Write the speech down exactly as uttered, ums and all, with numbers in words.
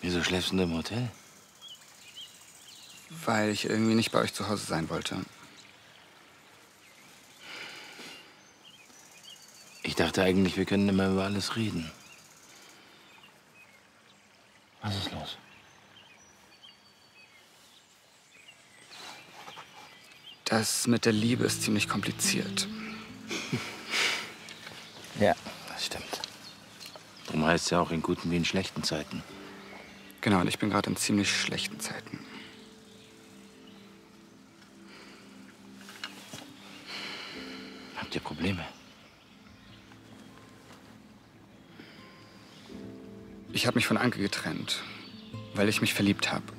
Wieso schläfst du denn im Hotel? Weil ich irgendwie nicht bei euch zu Hause sein wollte. Ich dachte eigentlich, wir können immer über alles reden. Was ist los? Das mit der Liebe ist ziemlich kompliziert. Ja, das stimmt. Darum heißt es ja auch in guten wie in schlechten Zeiten. Genau, und ich bin gerade in ziemlich schlechten Zeiten. Habt ihr Probleme? Ich habe mich von Anke getrennt, weil ich mich verliebt habe.